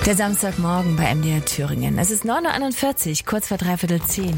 Der Samstagmorgen bei MDR Thüringen. Es ist 9.41 Uhr, kurz vor 9:45.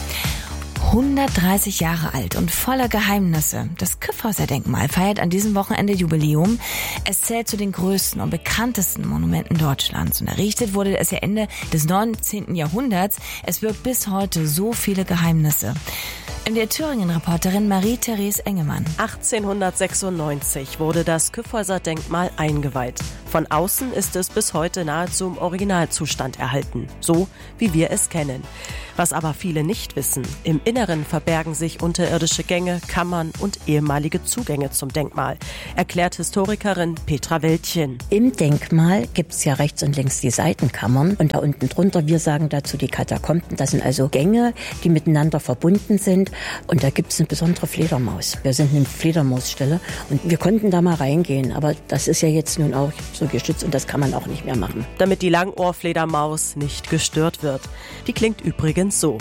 130 Jahre alt und voller Geheimnisse. Das Kyffhäuser-Denkmal feiert an diesem Wochenende Jubiläum. Es zählt zu den größten und bekanntesten Monumenten Deutschlands. Und errichtet wurde es ja Ende des 19. Jahrhunderts. Es birgt bis heute so viele Geheimnisse. MDR Thüringen-Reporterin Marie-Therese Engemann. 1896 wurde das Kyffhäuser-Denkmal eingeweiht. Von außen ist es bis heute nahezu im Originalzustand erhalten, so wie wir es kennen. Was aber viele nicht wissen, im Inneren verbergen sich unterirdische Gänge, Kammern und ehemalige Zugänge zum Denkmal, erklärt Historikerin Petra Wäldchen. Im Denkmal gibt es ja rechts und links die Seitenkammern und da unten drunter, wir sagen dazu die Katakomben. Das sind also Gänge, die miteinander verbunden sind und da gibt es eine besondere Fledermaus. Wir sind eine Fledermausstelle und wir konnten da mal reingehen, aber das ist ja jetzt nun auch so geschützt und das kann man auch nicht mehr machen. Damit die Langohrfledermaus nicht gestört wird. Die klingt übrigens so.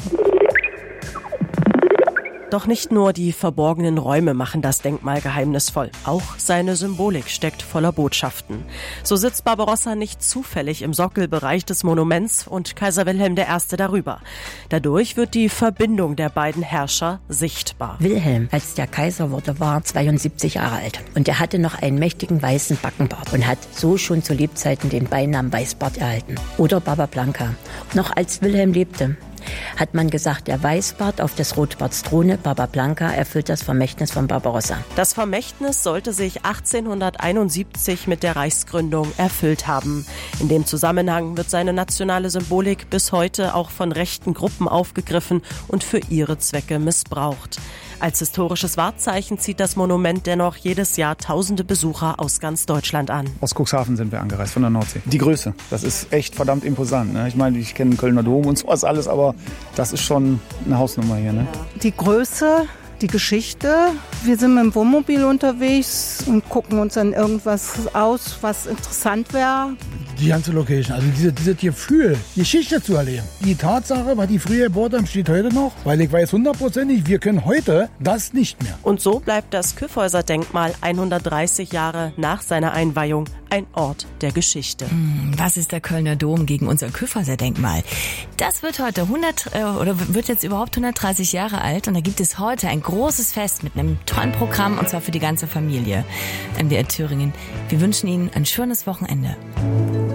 Doch nicht nur die verborgenen Räume machen das Denkmal geheimnisvoll. Auch seine Symbolik steckt voller Botschaften. So sitzt Barbarossa nicht zufällig im Sockelbereich des Monuments und Kaiser Wilhelm I. darüber. Dadurch wird die Verbindung der beiden Herrscher sichtbar. Wilhelm, als der Kaiser wurde, war 72 Jahre alt. Und er hatte noch einen mächtigen weißen Backenbart und hat so schon zu Lebzeiten den Beinamen Weißbart erhalten. Oder Baba Blanca. Noch als Wilhelm lebte, hat man gesagt, der Weißbart auf des Rotbarts Throne, Baba Blanca, erfüllt das Vermächtnis von Barbarossa. Das Vermächtnis sollte sich 1871 mit der Reichsgründung erfüllt haben. In dem Zusammenhang wird seine nationale Symbolik bis heute auch von rechten Gruppen aufgegriffen und für ihre Zwecke missbraucht. Als historisches Wahrzeichen zieht das Monument dennoch jedes Jahr tausende Besucher aus ganz Deutschland an. Aus Cuxhaven sind wir angereist, von der Nordsee. Die Größe, das ist echt verdammt imposant. Ne? Ich meine, ich kenne den Kölner Dom und sowas alles, aber das ist schon eine Hausnummer hier. Ne? Die Größe, die Geschichte. Wir sind mit dem Wohnmobil unterwegs und gucken uns dann irgendwas aus, was interessant wäre. Die ganze Location, also dieses Gefühl, Geschichte zu erleben. Die Tatsache, was die früher gebaut haben, steht heute noch, weil ich weiß 100%, wir können heute das nicht mehr. Und so bleibt das Kyffhäuser-Denkmal 130 Jahre nach seiner Einweihung ein Ort der Geschichte. Was ist der Kölner Dom gegen unser Kyffhäuser-Denkmal? Das wird heute wird jetzt überhaupt 130 Jahre alt und da gibt es heute ein großes Fest mit einem tollen Programm und zwar für die ganze Familie. MDR Thüringen. Wir wünschen Ihnen ein schönes Wochenende.